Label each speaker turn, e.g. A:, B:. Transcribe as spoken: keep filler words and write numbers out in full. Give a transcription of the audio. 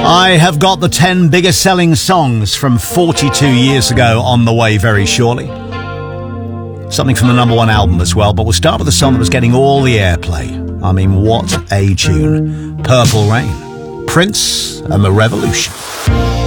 A: I have got the ten biggest selling songs from forty-two years ago on the way very shortly. Something from the number one album as well, but we'll start with the song that was getting all the airplay. I mean, what a tune. Purple Rain, Prince and the Revolution.